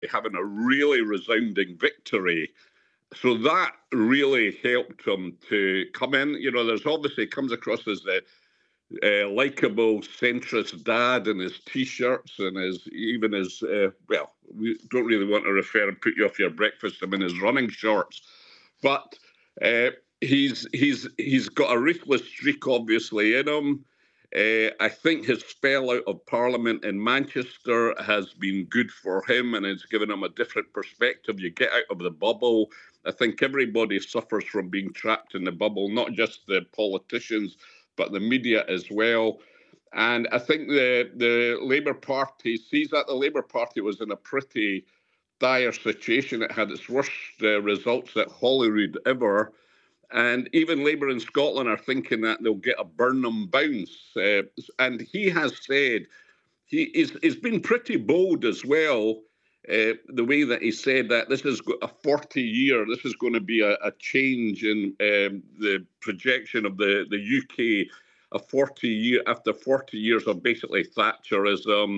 having a really resounding victory. So that really helped him to come in. You know, there's obviously comes across as the likable centrist dad in his t-shirts and his well, we don't really want to refer and put you off your breakfast him in his running shorts, but he's got a ruthless streak obviously in him. I think his spell out of Parliament in Manchester has been good for him and it's given him a different perspective. You get out of the bubble. I think everybody suffers from being trapped in the bubble, not just the politicians, but the media as well. And I think the Labour Party sees that the Labour Party was in a pretty dire situation. It had its worst results at Holyrood ever. And even Labour in Scotland are thinking that they'll get a Burnham bounce. And he has said, he's been pretty bold as well, the way that he said that this is a 40-year, this is going to be a change in the projection of the UK, a 40-year, after 40 years of basically Thatcherism,